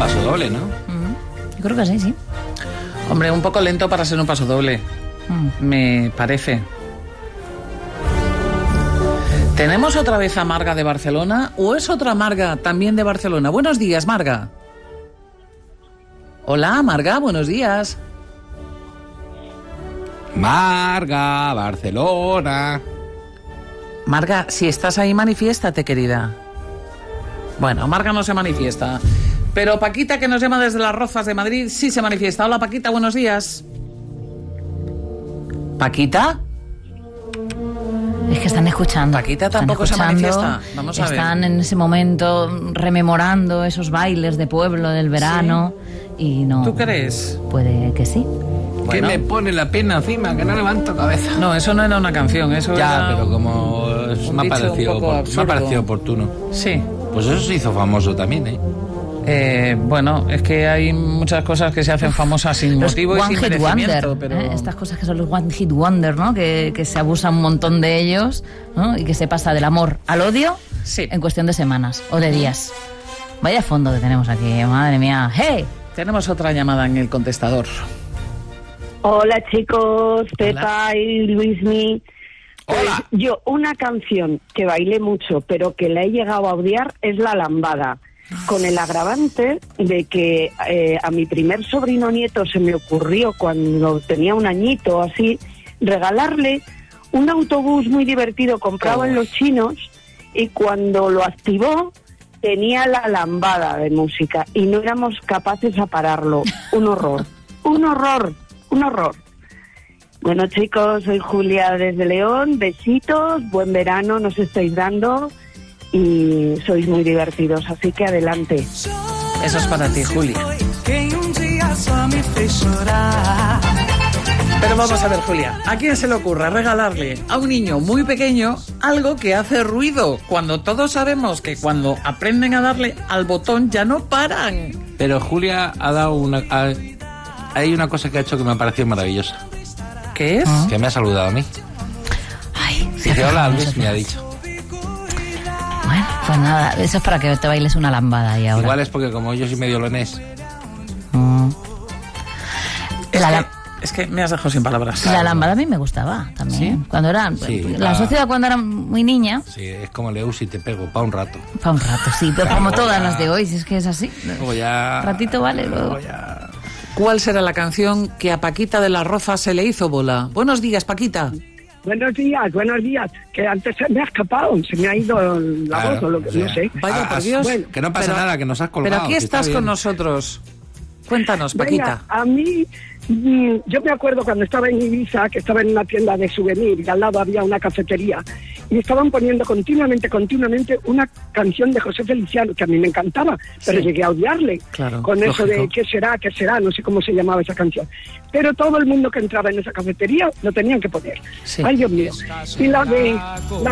paso doble, ¿no? Yo creo que sí. Hombre, un poco lento para ser un paso doble, me parece. ¿Tenemos otra vez a Marga de Barcelona o es otra Marga también de Barcelona? Buenos días, Marga. Hola, Marga, buenos días. Marga, Barcelona. Marga, si estás ahí, manifiéstate, querida. Bueno, Marga no se manifiesta. Pero Paquita, que nos llama desde Las Rozas de Madrid, sí se manifiesta. Hola, Paquita, buenos días. ¿Paquita? Es que están escuchando. Paquita tampoco se manifiesta. Vamos a ver. Están en ese momento rememorando esos bailes de pueblo del verano. ¿Sí? Y no. ¿Tú crees? Puede que sí. Bueno. Que me pone la pena encima, que no levanto cabeza. No, eso no era una canción, eso ya, era... pero como me ha parecido oportuno. Sí. Pues eso se hizo famoso también, ¿eh? Bueno, es que hay muchas cosas que se hacen famosas sin motivo y sin merecimiento. Pero... Estas cosas que son los One Hit Wonder, ¿no? Que se abusa un montón de ellos, ¿no? Y que se pasa del amor al odio en cuestión de semanas o de días. Vaya fondo que tenemos aquí, madre mía. ¡Hey! Tenemos otra llamada en el contestador. Hola, chicos, Pepa y Luismi. Hola. Yo, una canción que bailé mucho, pero que la he llegado a odiar, es La Lambada. Con el agravante de que a mi primer sobrino nieto se me ocurrió, cuando tenía un añito así, regalarle un autobús muy divertido comprado en los chinos, y cuando lo activó tenía La Lambada de música y no éramos capaces a pararlo. Un horror, un horror, un horror. Bueno, chicos, soy Julia desde León, besitos, buen verano nos estáis dando y sois muy divertidos, así que adelante. Eso es para ti, Julia. Pero vamos a ver, Julia, ¿a quién se le ocurre regalarle a un niño muy pequeño algo que hace ruido, cuando todos sabemos que cuando aprenden a darle al botón ya no paran? Pero Julia ha dado hay una cosa que ha hecho que me ha parecido maravillosa. ¿Qué es? Que me ha saludado a mí. Ay, dice, hola, Luis, me ha dicho. Bueno, pues nada, eso es para que te bailes una lambada ahí ahora. Igual es porque como yo soy medio leonés. Es que me has dejado sin palabras. La lambada a mí me gustaba también. ¿Sí? Cuando era... la sociedad cuando era muy niña... Sí, es como Leus y te pego, para un rato. Para un rato, sí, pero como todas las de hoy, si es que es así. Luego ya... Ratito vale, luego... ¿Cuál será la canción que a Paquita de Las Rozas se le hizo bola? Buenos días, Paquita. Buenos días. Que antes se me ha escapado, se me ha ido la voz o lo que no sé. Vaya, por Dios. Bueno, que no pasa nada, que nos has colgado. Pero aquí estás con nosotros. Cuéntanos, Paquita. Venga, a mí, yo me acuerdo cuando estaba en Ibiza, que estaba en una tienda de souvenir y al lado había una cafetería y estaban poniendo continuamente una canción de José Feliciano, que a mí me encantaba, pero llegué a odiarle. Claro, con lógico. eso de ¿qué será? No sé cómo se llamaba esa canción. Pero todo el mundo que entraba en esa cafetería lo tenían que poner. Sí. Ay, Dios mío. Y la de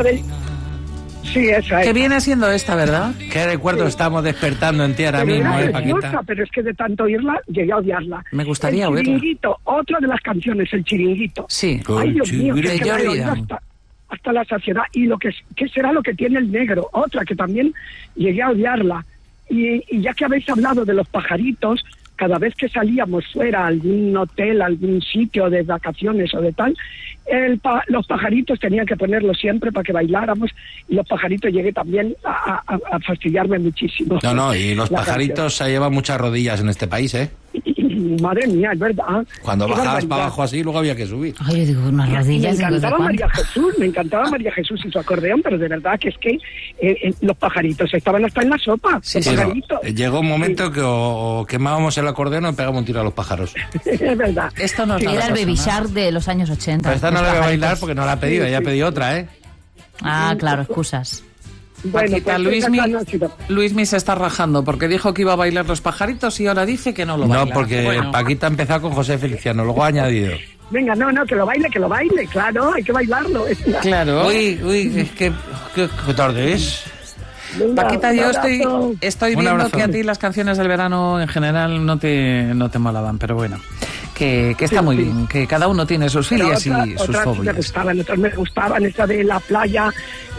sí, esa es. Que viene siendo esta, ¿verdad? ¿Qué recuerdos estamos despertando en ti ahora mismo, preciosa, Paquita? pero es que de tanto oírla, llegué a odiarla. Me gustaría oírla. El Chiringuito, otra de las canciones, El Chiringuito. Sí. Ay, Dios mío, Chiringuito. es que la he oído hasta la saciedad. Y ¿qué será lo que tiene el negro? Otra que también llegué a odiarla. Y ya que habéis hablado de los pajaritos, cada vez que salíamos fuera a algún hotel, algún sitio de vacaciones o de tal, los pajaritos tenían que ponerlo siempre para que bailáramos, y los pajaritos llegué también a fastidiarme muchísimo. No, y los pajaritos se llevan muchas rodillas en este país, ¿eh? Madre mía, es verdad. Cuando bajabas para abajo así, luego había que subir. Ay, yo digo, unas rodillas... Me encantaba María Jesús y su acordeón, pero de verdad que es que los pajaritos estaban hasta en la sopa. Sí, los pajaritos. Llegó un momento que o quemábamos el acordeón o pegamos un tiro a los pájaros. Es verdad. Esto no es Era nada el Baby personal. Shark de los años 80. Pero esta no los la voy a pajaritos. bailar porque no la ha pedido, ella ha pedido otra, ¿eh? Ah, claro, excusas. Bueno, Paquita, pues Luismi se está rajando porque dijo que iba a bailar los pajaritos y ahora dice que no lo baila. No, porque Paquita ha empezado con José Feliciano, luego ha añadido. venga, no, que lo baile, claro, hay que bailarlo. Claro. Uy, es que ¿qué tarde es? Venga, Paquita, yo un abrazo. estoy Un viendo abrazo. que a ti las canciones del verano en general no te molaban, pero bueno. Que está muy bien, que cada uno tiene sus filias y sus otras fobias. Otras me gustaban, esa de la playa,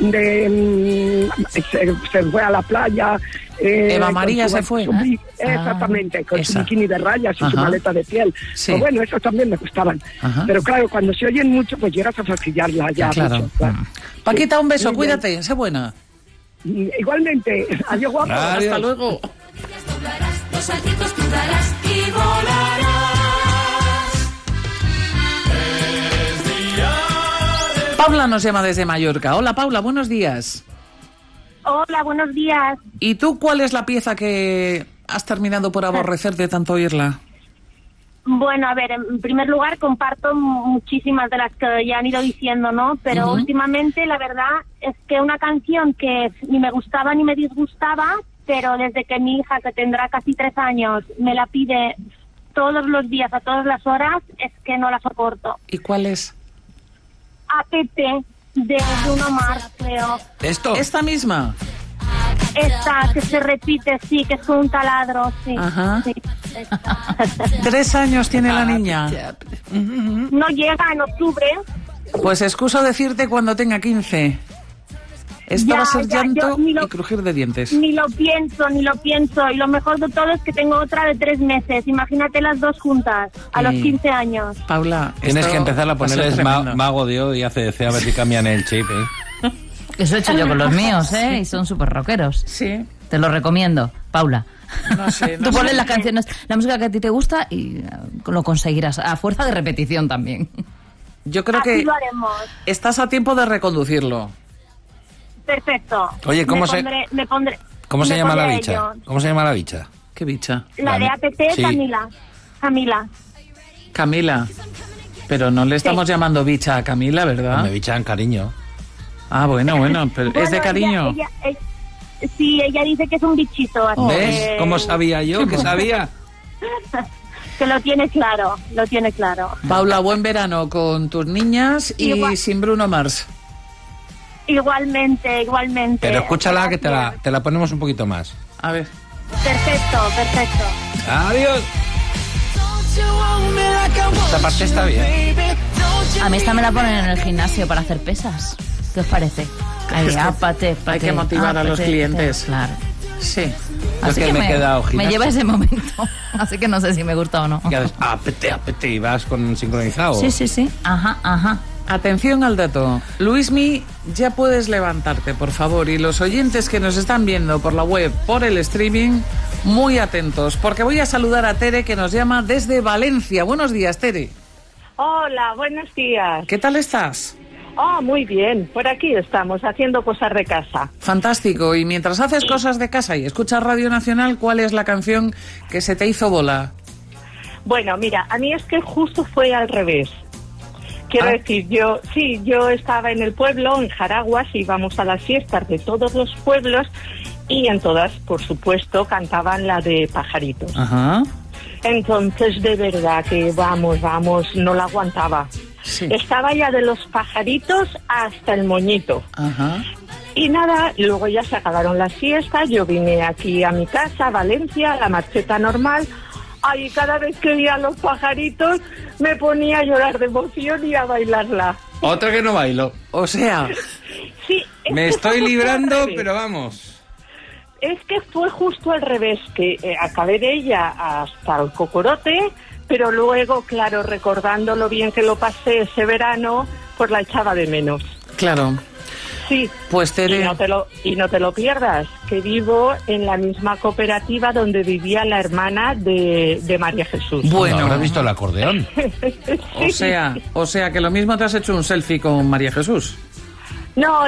se fue a la playa. Eva María se fue. Exactamente, con su esa. bikini de rayas y su maleta de piel. Sí. Pues bueno, esos también me gustaban. Ajá. Pero claro, cuando se oyen mucho, pues llegas a fastidiarla ya. Claro. Mucho, claro. Paquita, un beso, Muy bien. cuídate, sé buena. Igualmente, adiós guapo. Adiós. Hasta luego. Los saltitos tú darás y volarás. Paula nos llama desde Mallorca. Hola, Paula, buenos días. Hola, buenos días. ¿Y tú cuál es la pieza que has terminado por aborrecer de tanto oírla? Bueno, a ver, en primer lugar comparto muchísimas de las que ya han ido diciendo, ¿no? Pero últimamente la verdad es que una canción que ni me gustaba ni me disgustaba, pero desde que mi hija, que tendrá casi 3 años, me la pide todos los días, a todas las horas, es que no la soporto. ¿Y cuál es? APT de Bruno Mars, creo. ¿Esto? ¿Esta misma? Esta que se repite, sí, que es un taladro, sí. Ajá. Sí. 3 años tiene la niña. No llega en octubre. Pues excuso decirte cuando tenga 15. Esto va a ser llanto yo ni lo- y crujir de dientes. Ni lo pienso. Y lo mejor de todo es que tengo otra de 3 meses. Imagínate las dos juntas, a los 15 años. Paula, Tienes esto que empezar a va ser ponerles tremendo. Mago de Oz y ACDC a ver si cambian el chip, ¿eh? Eso he hecho yo con los míos, ¿eh? Y son súper rockeros. Sí, Te lo recomiendo, Paula. no sé. Tú pones las canciones, la música que a ti te gusta y lo conseguirás, a fuerza de repetición también. Yo creo Así que lo haremos. estás a tiempo de reconducirlo. Perfecto. Oye, ¿cómo me se- pondré, me pondré, ¿Cómo se me llama la pondré a bicha? ello. ¿Cómo se llama la bicha? ¿Qué bicha? La de APT, Sí. Camila. Camila. Pero no le estamos llamando bicha a Camila, ¿verdad? Me bichan cariño. Ah, bueno, pero Bueno, es de cariño. Sí, ella dice que es un bichito. Así ¿Ves? que- ¿Cómo sabía yo que sabía? Que lo tiene claro, Paula, buen verano con tus niñas y Igual. sin Bruno Mars. Igualmente. Pero escúchala que te Gracias. la ponemos un poquito más. A ver. Perfecto. Adiós. Esta parte está bien. A mí esta me la ponen en el gimnasio para hacer pesas. ¿Qué os parece? Ahí, ápate, hay que motivar a los clientes. Claro. Sí. Así que que me he quedado me gimnasio. lleva ese momento. Así que no sé si me gusta o no. Y haces apete y vas con sincronizado. Sí. Ajá. Atención al dato. Luismi, ya puedes levantarte, por favor. Y los oyentes que nos están viendo por la web, por el streaming, muy atentos, porque voy a saludar a Tere, que nos llama desde Valencia. Buenos días, Tere. Hola, buenos días. ¿Qué tal estás? Oh, muy bien. Por aquí estamos haciendo cosas de casa. Fantástico. Y mientras haces cosas de casa y escuchas Radio Nacional, ¿cuál es la canción que se te hizo bola? Bueno, mira, a mí es que justo fue al revés. Quiero decir, yo estaba en el pueblo, en Jaraguas, íbamos a las fiestas de todos los pueblos y en todas, por supuesto, cantaban la de Pajaritos. Ajá. Entonces, de verdad que vamos, no la aguantaba. Sí. Estaba ya de los pajaritos hasta el moñito. Ajá. Y nada, luego ya se acabaron las fiestas, yo vine aquí a mi casa, a Valencia, a la marcheta normal. Ay, cada vez que veía a los pajaritos me ponía a llorar de emoción y a bailarla. Otra que no bailo. O sea, Sí, es Me que estoy fue justo librando, al revés. pero vamos. Es que fue justo al revés, que acabé de ella hasta el cocorote, pero luego, claro, recordando lo bien que lo pasé ese verano, pues la echaba de menos. claro. Sí, Pues Tere, y no te lo pierdas, que vivo en la misma cooperativa donde vivía la hermana de María Jesús. Bueno. ¿Habrás visto el acordeón? o sea que lo mismo te has hecho un selfie con María Jesús. No,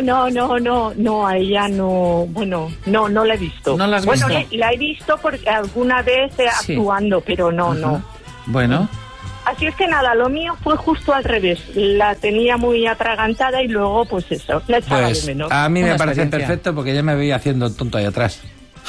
a ella no, bueno, no la he visto. ¿No la has bueno, visto? la he visto porque alguna vez Sí. actuando, pero no. Bueno, Así es que nada, lo mío fue justo al revés. La tenía muy atragantada y luego, pues eso, la echaba Pues de menos. a mí me Una parece experiencia. perfecto porque ya me veía haciendo el tonto ahí atrás.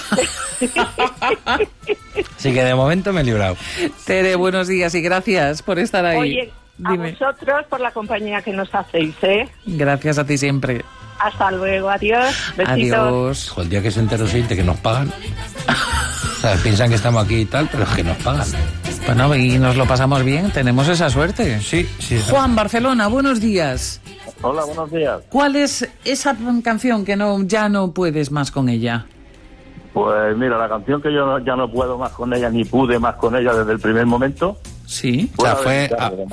Así que de momento me he librado. Tere, buenos días y gracias por estar ahí. Oye, a Dime. vosotros por la compañía que nos hacéis, ¿eh? Gracias a ti siempre. Hasta luego, adiós, besitos. Adiós. Ojo, el día que se entere el oyente que nos pagan. O sea, piensan que estamos aquí y tal, pero es que nos pagan. Bueno, y nos lo pasamos bien, tenemos esa suerte. Sí. Juan, Barcelona, buenos días. Hola, buenos días. ¿Cuál es esa canción que ya no puedes más con ella? Pues mira, la canción que yo ya no puedo más con ella, ni pude más con ella desde el primer momento. Sí. O sea, fue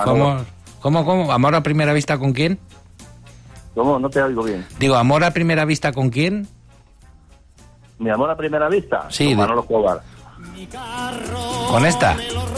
¿Cómo? ¿Amor a primera vista con quién? ¿Cómo? No te oigo bien. Digo, ¿amor a primera vista con quién? ¿Mi amor a primera vista? Sí. Con Manolo Escobar. ¿Con esta?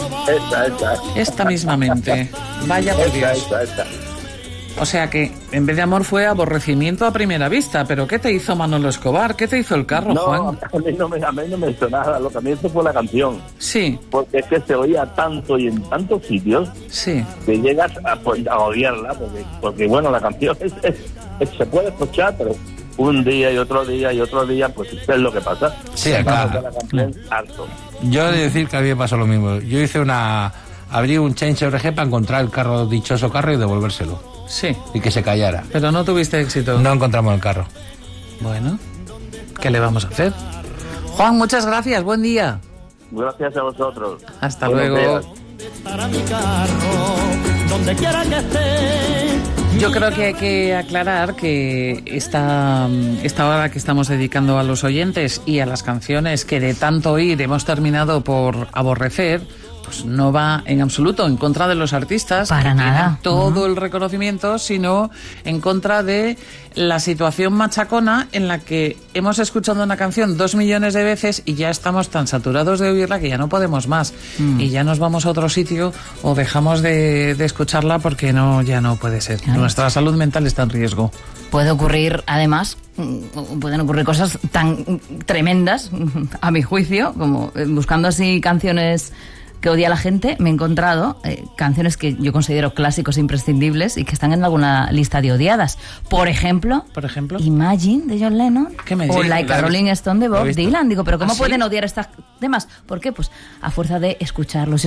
Esta mismamente. Vaya por Dios. Esta. O sea que en vez de amor fue aborrecimiento a primera vista. ¿Pero qué te hizo Manolo Escobar? ¿Qué te hizo el carro, Juan? A mí no me hizo nada. Lo que me hizo fue la canción. Sí. Porque es que se oía tanto y en tantos sitios sí. que llegas a odiarla. Porque bueno, la canción se puede escuchar, pero un día y otro día, pues es lo que pasa. Sí, claro. La canción, harto. Yo he de decir que a mí me pasó lo mismo. Yo abrí un Change.org para encontrar el dichoso carro y devolvérselo. Sí. Y que se callara. Pero no tuviste éxito. No encontramos el carro. Bueno, ¿qué le vamos a hacer? Juan, muchas gracias, buen día. Gracias a vosotros. Hasta luego. Para mi carro, donde quiera que esté. Yo creo que hay que aclarar que esta hora que estamos dedicando a los oyentes y a las canciones que de tanto oír hemos terminado por aborrecer, pues no va en absoluto en contra de los artistas para nada todo el reconocimiento, sino en contra de la situación machacona en la que hemos escuchado una canción 2 millones de veces y ya estamos tan saturados de oírla que ya no podemos más y ya nos vamos a otro sitio o dejamos de escucharla porque ya no puede ser. Claro. Nuestra salud mental está en riesgo. Puede ocurrir, además, pueden ocurrir cosas tan tremendas, a mi juicio, como buscando así canciones que odia la gente, me he encontrado canciones que yo considero clásicos imprescindibles y que están en alguna lista de odiadas. Por ejemplo, Imagine de John Lennon o Like a Rolling Stone de Bob Dylan. Digo, pero ¿cómo pueden odiar estas temas? ¿Por qué? Pues a fuerza de escucharlos.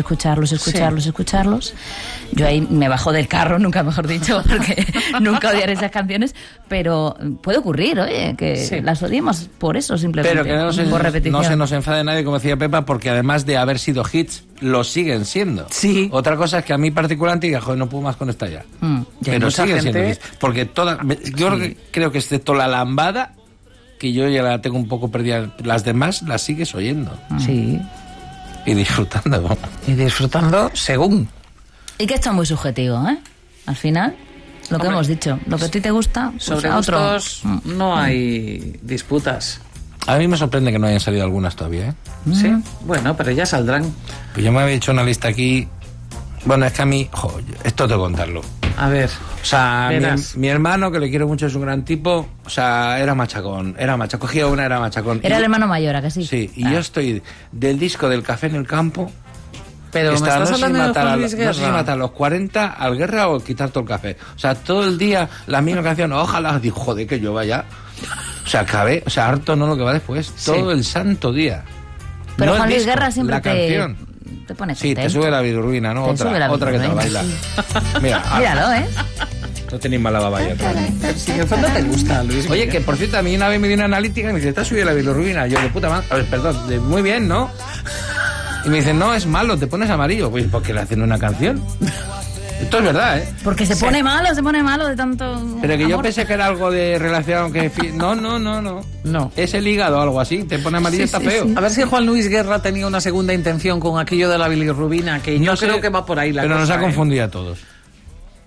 Yo ahí me bajo del carro, nunca mejor dicho, porque nunca odiaré esas canciones, pero puede ocurrir, oye, que las odiemos por eso simplemente. Pero que por repetición. No se nos enfade nadie, como decía Pepa, porque además de haber sido hits, lo siguen siendo. Sí. Otra cosa es que a mí particularmente diga, joder, no puedo más con esta ya. Pero siguen siendo hits. Porque yo creo que excepto la lambada, que yo ya la tengo un poco perdida, las demás las sigues oyendo. Sí. Y disfrutando. Según. Y que esto es muy subjetivo, ¿eh? Al final, lo que hemos dicho, lo que a ti te gusta, pues sobre a otro. Gustos no hay disputas. A mí me sorprende que no hayan salido algunas todavía, ¿eh? Sí, bueno, pero ya saldrán. Pues yo me había hecho una lista aquí. Bueno, es que a mí, esto tengo que contarlo. A ver. O sea, mi hermano, que le quiero mucho, es un gran tipo, o sea, era machacón. Cogía una, era machacón. Era el hermano mayor, ¿a que sí? Sí, y yo estoy del disco del Café en el Campo. Pero me estás hablando de Juan Luis Guerra. No sé si matar a los 40 al Guerra o quitar todo el café. O sea, todo el día la misma canción, ojalá, digo, joder, que llueva ya. O sea, harto no lo que va después, todo el santo día. Pero no Juan Luis Guerra siempre te pone sí, te sube la bilirrubina, ¿no? Otra que te la baila. Mira, míralo, ¿eh? No tenéis mala baba ya. Si en el fondo te gusta, Luis. Oye, que por cierto, a mí una vez me dio una analítica y me dice, ¿te has subido la bilirrubina? Yo, de puta madre, a ver, perdón, muy bien, ¿no? Y me dicen, no, es malo, te pones amarillo. Pues, ¿por qué le hacen una canción? Esto es verdad, ¿eh? Porque se pone malo de tanto. Pero que amor. yo pensé que era algo de relación que... No. Es el hígado o algo así, te pone amarillo, está feo. A ver si Juan Luis Guerra tenía una segunda intención con aquello de la bilirrubina, que yo creo que va por ahí la cosa. Pero nos ha confundido a todos.